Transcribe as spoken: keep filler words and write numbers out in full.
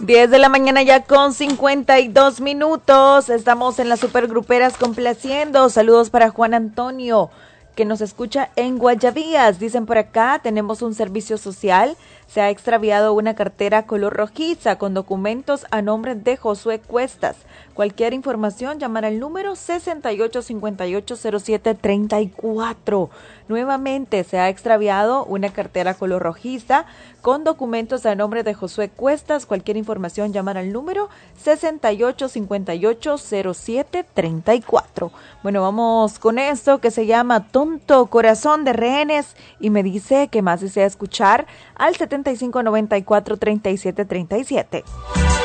diez de la mañana ya con cincuenta y dos minutos. Estamos en las Supergruperas complaciendo. Saludos para Juan Antonio, que nos escucha en Guayavías. Dicen por acá, tenemos un servicio social. Se ha extraviado una cartera color rojiza con documentos a nombre de Josué Cuestas. Cualquier información, llamar al número sesenta y ocho cincuenta y ocho cero siete treinta y cuatro. Nuevamente, se ha extraviado una cartera color rojiza con documentos a nombre de Josué Cuestas. Cualquier información, llamar al número sesenta y ocho cincuenta y ocho cero siete treinta y cuatro. Bueno, vamos con esto que se llama Tonto Corazón de Rehenes y me dice que más desea escuchar al setenta y cinco noventa y cuatro treinta y siete treinta y siete.